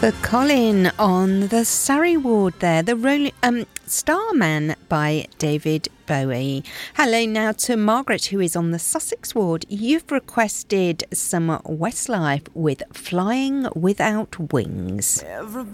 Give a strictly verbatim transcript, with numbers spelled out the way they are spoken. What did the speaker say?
For Colin on the Surrey ward there, the Rolling, um, Starman by David Bowie. Hello now to Margaret, who is on the Sussex ward. You've requested some Westlife with Flying Without Wings. Everybody